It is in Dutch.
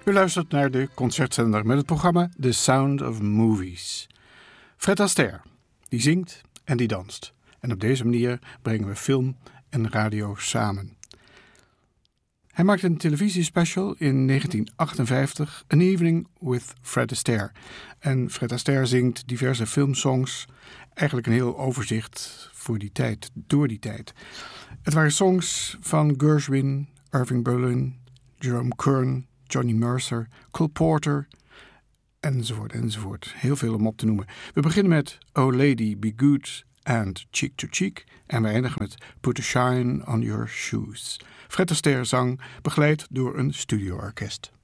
U luistert naar de concertzender met het programma The Sound of Movies. Fred Astaire, die zingt en die danst. En op deze manier brengen we film en radio samen. Hij maakte een televisiespecial in 1958, An Evening with Fred Astaire. En Fred Astaire zingt diverse filmsongs. Eigenlijk een heel overzicht voor die tijd, door die tijd. Het waren songs van Gershwin, Irving Berlin, Jerome Kern, Johnny Mercer, Cole Porter, enzovoort. Heel veel om op te noemen. We beginnen met Oh Lady, Be Good and Cheek to Cheek. En we eindigen met Put a Shine on Your Shoes. Fred Astaire zang, begeleid door een studioorkest.